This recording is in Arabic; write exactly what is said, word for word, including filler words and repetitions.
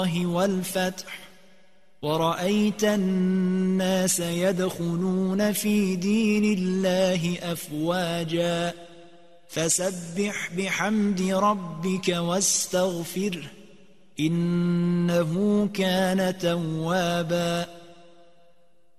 والفتح ورأيت الناس يدخلون في دين الله أفواجا فسبح بحمد ربك واستغفره إنه كان توابا